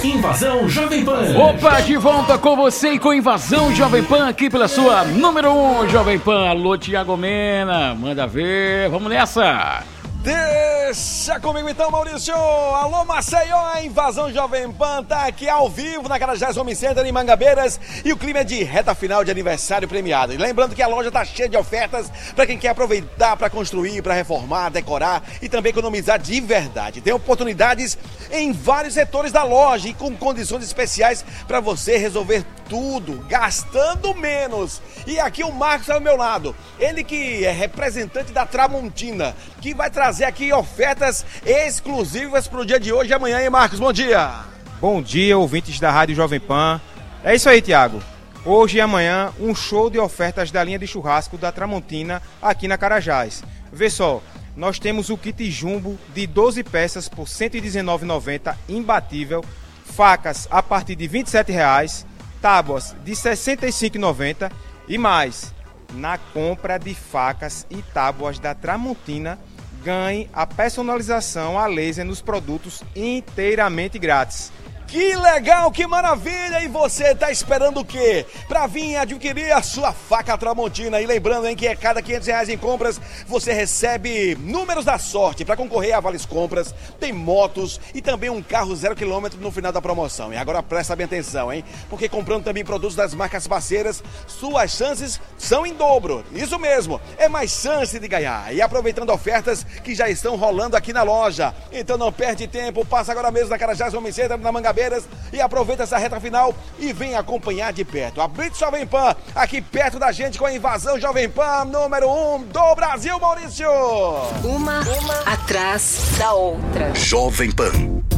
Invasão Jovem Pan. Opa, de volta com você e com Invasão Jovem Pan, aqui pela sua número 1 Jovem Pan. Alô, Tiago Mena, manda ver, vamos nessa. Deixa comigo então, Maurício. Alô, Maceió, Invasão Jovem Pan tá aqui ao vivo na Carajás Home Center em Mangabeiras e o clima é de reta final de aniversário premiado. E lembrando que a loja tá cheia de ofertas para quem quer aproveitar para construir, para reformar, decorar e também economizar de verdade. Tem oportunidades em vários setores da loja e com condições especiais para você resolver tudo, gastando menos. E aqui o Marcos ao meu lado, ele que é representante da Tramontina, que vai trazer aqui ofertas exclusivas para o dia de hoje e amanhã, hein, Marcos? Bom dia! Bom dia, ouvintes da Rádio Jovem Pan. É isso aí, Tiago. Hoje e amanhã, um show de ofertas da linha de churrasco da Tramontina aqui na Carajás. Vê só, nós temos o kit jumbo de 12 peças por R$ 119,90, imbatível, facas a partir de R$ 27,00, tábuas de R$ 65,90 e mais. Na compra de facas e tábuas da Tramontina, ganhe a personalização a laser nos produtos inteiramente grátis. Que legal, que maravilha! E você tá esperando o quê? Pra vir adquirir a sua faca Tramontina. E lembrando, hein, que a cada R$500 em compras, você recebe números da sorte para concorrer a vales compras, tem motos e também um carro 0 km no final da promoção. E agora presta bem atenção, hein? Porque comprando também produtos das marcas parceiras, suas chances são em dobro. Isso mesmo, é mais chance de ganhar. E aproveitando ofertas que já estão rolando aqui na loja. Então não perde tempo, passa agora mesmo na Carajás Home Center, na Mangabeiras, e aproveita essa reta final e vem acompanhar de perto a Blitz Jovem Pan, aqui perto da gente com a Invasão Jovem Pan, número 1 do Brasil, Maurício! Uma atrás da outra. Jovem Pan.